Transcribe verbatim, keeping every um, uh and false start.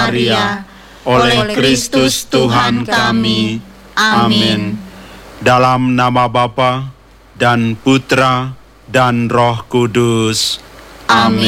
Maria, oleh Kristus Tuhan kami. Amin. Dalam nama Bapa dan Putra dan Roh Kudus. Amin.